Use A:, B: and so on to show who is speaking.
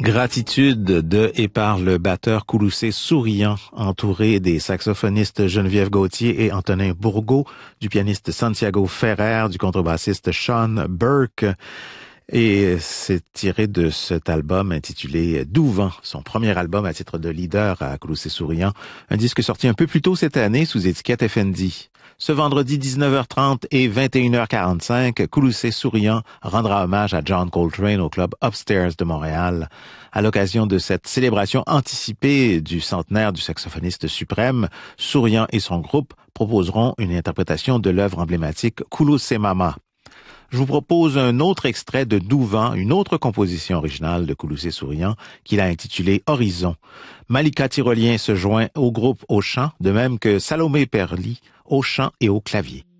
A: Gratitude de et par le batteur Kouloussé Souriant, entouré des saxophonistes Geneviève Gauthier et Antonin Bourgault, du pianiste Santiago Ferrer, du contrebassiste Sean Burke. Et c'est tiré de cet album intitulé Douvent, son premier album à titre de leader à Kouloussé Souriant, un disque sorti un peu plus tôt cette année sous étiquette FND. Ce vendredi 19h30 et 21h45, Kouloussé Souriant rendra hommage à John Coltrane au club Upstairs de Montréal. À l'occasion de cette célébration anticipée du centenaire du saxophoniste suprême, Souriant et son groupe proposeront une interprétation de l'œuvre emblématique Kouloussé Mama. Je vous propose un autre extrait de Douvent, une autre composition originale de Kouloussé Souriant qu'il a intitulée Horizon. Malika Tyrolien se joint au groupe au chant, de même que Salomé Perly au chant et au clavier.